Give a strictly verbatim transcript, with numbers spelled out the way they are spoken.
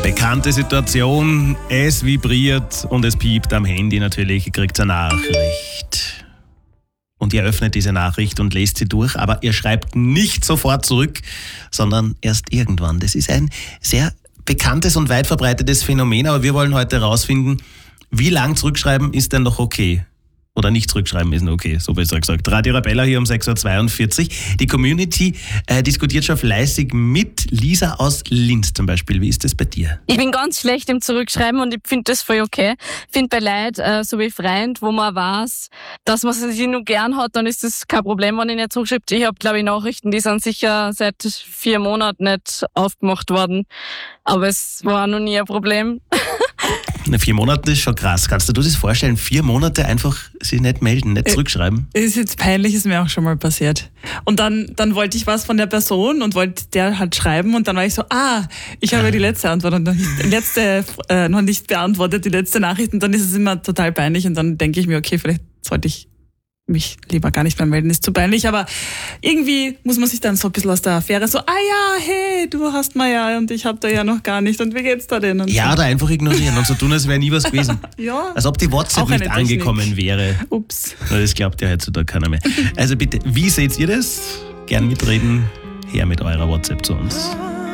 Bekannte Situation, es vibriert und es piept am Handy natürlich, ihr kriegt eine Nachricht. Und ihr öffnet diese Nachricht und lest sie durch, aber ihr schreibt nicht sofort zurück, sondern erst irgendwann. Das ist ein sehr bekanntes und weit verbreitetes Phänomen, aber wir wollen heute herausfinden, wie lang zurückschreiben ist denn noch okay? Oder nicht zurückschreiben ist noch okay, so besser gesagt. Radio Arabella hier um sechs Uhr zweiundvierzig. Die Community äh, diskutiert schon fleißig mit. Lisa aus Linz zum Beispiel. Wie ist das bei dir? Ich bin ganz schlecht im Zurückschreiben und ich finde das voll okay. Ich finde bei Leuten, äh, so wie Freund, wo man weiß, dass man sie nur gern hat, dann ist das kein Problem, wenn ich nicht zurückschreibe. Ich habe, glaube ich, Nachrichten, die sind sicher seit vier Monaten nicht aufgemacht worden. Aber es war noch nie ein Problem. Na, vier Monate ist schon krass. Kannst du dir das vorstellen? Vier Monate einfach sich nicht melden, nicht zurückschreiben? Äh, ist jetzt peinlich, ist mir auch schon mal passiert. Und dann, dann wollte ich was von der Person und wollte der halt schreiben und dann war ich so, ah, ich habe ja die letzte Antwort und noch nicht, die letzte, äh, noch nicht beantwortet, die letzte Nachricht und dann ist es immer total peinlich und dann denke ich mir, okay, vielleicht sollte ich mich lieber gar nicht mehr melden, ist zu peinlich, aber irgendwie muss man sich dann so ein bisschen aus der Affäre so, ah ja, hey, du hast mal ja und ich hab da ja noch gar nicht und wie geht's da denn? Und ja, so. Oder einfach ignorieren und so tun, als wäre nie was gewesen. Ja. Als ob die WhatsApp Auch nicht eine angekommen Technik. wäre. Ups. Das glaubt ja heutzutage keiner mehr. Also bitte, wie seht ihr das? Gern mitreden, her mit eurer WhatsApp zu uns.